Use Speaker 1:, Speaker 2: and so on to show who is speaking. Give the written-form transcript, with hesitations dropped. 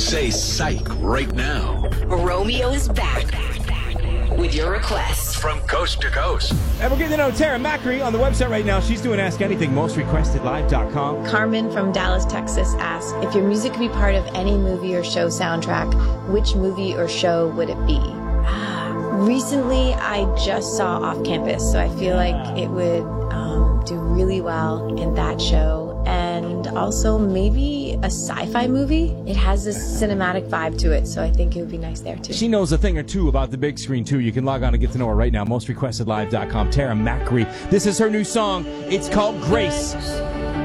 Speaker 1: Say psych right now.
Speaker 2: Romeo is back with your requests.
Speaker 1: From coast to coast.
Speaker 3: And we're getting to know Tara Macri on the website right now. She's doing Ask Anything, mostrequestedlive.com.
Speaker 4: Carmen from Dallas, Texas asks, if your music could be part of any movie or show soundtrack, which movie or show would it be? Recently, I just saw Off Campus, so I feel like it would do really well in that show. And also maybe a sci-fi movie. It has this cinematic vibe to it, so I think it would be nice there too.
Speaker 3: She knows a thing or two about the big screen too. You can log on and get to know her right now. Mostrequestedlive.com. Tara Macri. This is her new song. It's called Grace.